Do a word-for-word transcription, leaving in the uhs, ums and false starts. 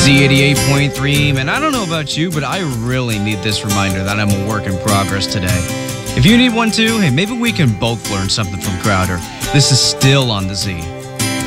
Z eighty-eight point three, man, I don't know about you, but I really need this reminder that I'm a work in progress today. If you need one too, hey, maybe we can both learn something from Crowder. This is still on the Z.